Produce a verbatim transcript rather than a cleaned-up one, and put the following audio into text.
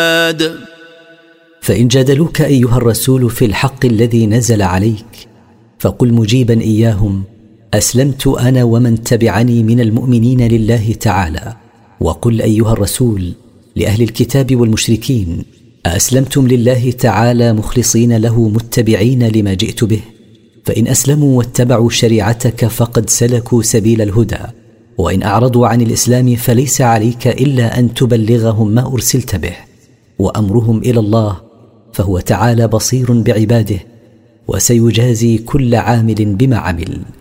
فإن جادلوك أيها الرسول في الحق الذي نزل عليك فقل مجيبا إياهم: أسلمت أنا ومن تبعني من المؤمنين لله تعالى. وقل أيها الرسول لأهل الكتاب والمشركين: أسلمتم لله تعالى مخلصين له متبعين لما جئت به؟ فإن أسلموا واتبعوا شريعتك فقد سلكوا سبيل الهدى، وإن أعرضوا عن الإسلام فليس عليك إلا أن تبلغهم ما أرسلت به، وأمرهم إلى الله، فهو تعالى بصير بعباده، وسيجازي كل عامل بما عمل.